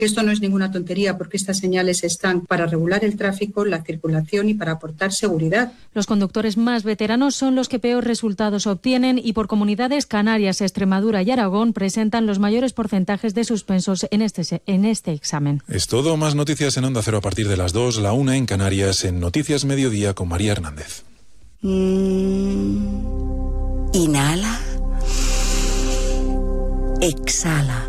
Esto no es ninguna tontería porque estas señales están para regular el tráfico, la circulación y para aportar seguridad. Los conductores más veteranos son los que peor resultados obtienen y por comunidades Canarias, Extremadura y Aragón presentan los mayores porcentajes de suspensos en este examen. Es todo, más noticias en Onda Cero a partir de las 2, la 1 en Canarias, en Noticias Mediodía con María Hernández. Inhala. Exhala.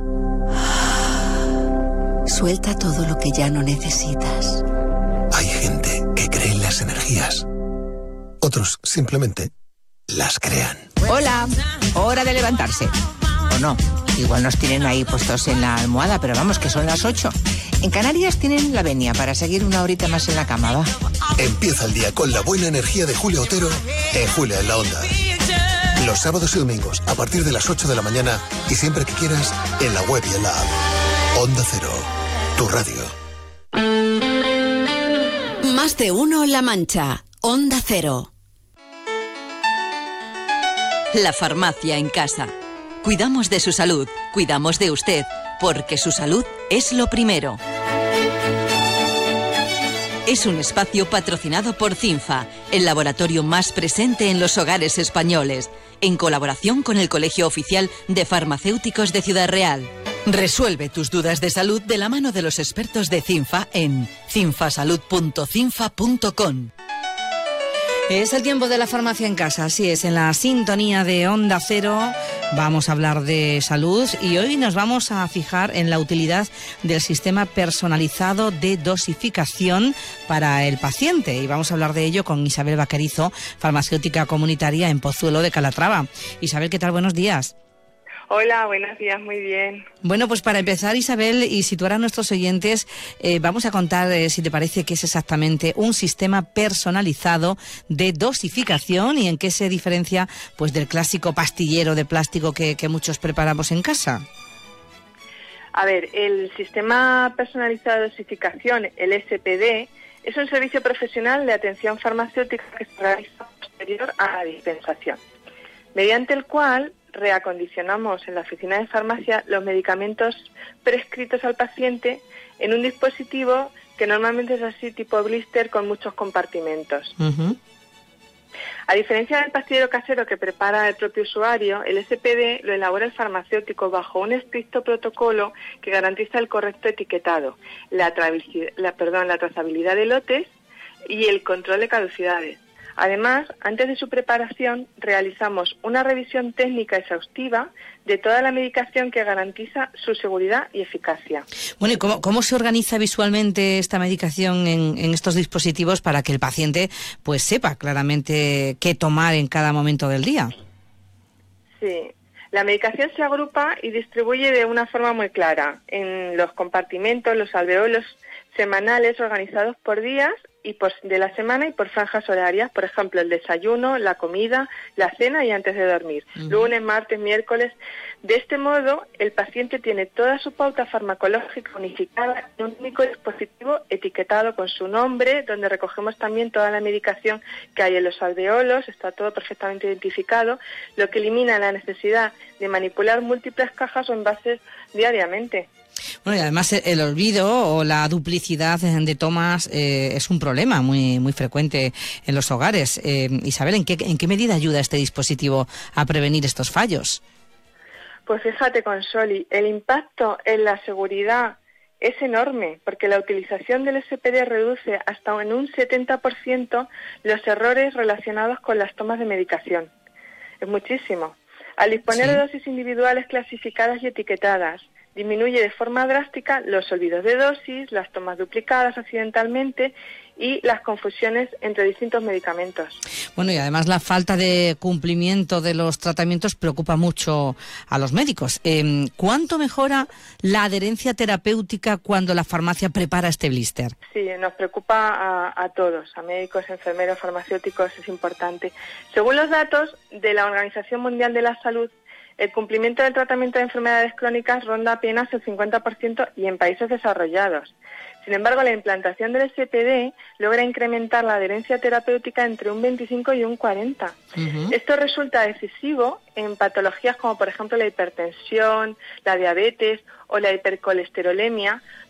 Suelta todo lo que ya no necesitas. Hay gente que cree en las energías. Otros simplemente las crean. Hola, hora de levantarse. O no, igual nos tienen ahí puestos en la almohada, pero vamos, que son las 8. En Canarias tienen la venia para seguir una horita más en la cama, ¿va? Empieza el día con la buena energía de Julia Otero en Julia en la Onda. Los sábados y domingos a partir de las 8 de la mañana y siempre que quieras en la web y en la app. Onda Cero, tu radio. Más de uno La Mancha. Onda Cero. La farmacia en casa. Cuidamos de su salud, cuidamos de usted, porque su salud es lo primero. Es un espacio patrocinado por CINFA, el laboratorio más presente en los hogares españoles, en colaboración con el Colegio Oficial de Farmacéuticos de Ciudad Real. Resuelve tus dudas de salud de la mano de los expertos de CINFA en cinfasalud.cinfa.com. Es el tiempo de la farmacia en casa, así es, en la sintonía de Onda Cero vamos a hablar de salud y hoy nos vamos a fijar en la utilidad del sistema personalizado de dosificación para el paciente y vamos a hablar de ello con Isabel Vaquerizo, farmacéutica comunitaria en Pozuelo de Calatrava. Isabel, ¿qué tal? Buenos días. Hola, buenos días, muy bien. Bueno, pues para empezar, Isabel, y situar a nuestros oyentes, vamos a contar, si te parece, qué es exactamente un sistema personalizado de dosificación y en qué se diferencia pues del clásico pastillero de plástico que muchos preparamos en casa. A ver, el sistema personalizado de dosificación, el SPD, es un servicio profesional de atención farmacéutica que se realiza posterior a la dispensación, mediante el cual reacondicionamos en la oficina de farmacia los medicamentos prescritos al paciente en un dispositivo que normalmente es así tipo blister con muchos compartimentos. Uh-huh. A diferencia del pastillero casero que prepara el propio usuario, el SPD lo elabora el farmacéutico bajo un estricto protocolo que garantiza el correcto etiquetado, la trazabilidad de lotes y el control de caducidades. Además, antes de su preparación, realizamos una revisión técnica exhaustiva de toda la medicación que garantiza su seguridad y eficacia. Bueno, ¿y cómo se organiza visualmente esta medicación en estos dispositivos para que el paciente pues sepa claramente qué tomar en cada momento del día? Sí, la medicación se agrupa y distribuye de una forma muy clara en los compartimentos, los alveolos semanales organizados por días y de la semana y por franjas horarias, por ejemplo, el desayuno, la comida, la cena y antes de dormir, lunes, martes, miércoles. De este modo, el paciente tiene toda su pauta farmacológica unificada en un único dispositivo etiquetado con su nombre, donde recogemos también toda la medicación que hay en los alveolos, está todo perfectamente identificado, lo que elimina la necesidad de manipular múltiples cajas o envases diariamente. Bueno, y además el olvido o la duplicidad de tomas es un problema muy frecuente en los hogares. Isabel, ¿en qué medida ayuda este dispositivo a prevenir estos fallos? Pues fíjate, Consoli, el impacto en la seguridad es enorme, porque la utilización del SPD reduce hasta en un 70% los errores relacionados con las tomas de medicación. Es muchísimo. Al disponer de dosis individuales clasificadas y etiquetadas, disminuye de forma drástica los olvidos de dosis, las tomas duplicadas accidentalmente y las confusiones entre distintos medicamentos. Bueno, y además la falta de cumplimiento de los tratamientos preocupa mucho a los médicos. ¿Cuánto mejora la adherencia terapéutica cuando la farmacia prepara este blister? Sí, nos preocupa a todos, a médicos, enfermeros, farmacéuticos, es importante. Según los datos de la Organización Mundial de la Salud, el cumplimiento del tratamiento de enfermedades crónicas ronda apenas el 50% y en países desarrollados. Sin embargo, la implantación del SPD logra incrementar la adherencia terapéutica entre un 25 y un 40. Uh-huh. Esto resulta decisivo en patologías como, por ejemplo, la hipertensión, la diabetes o la hipercolesterolemia,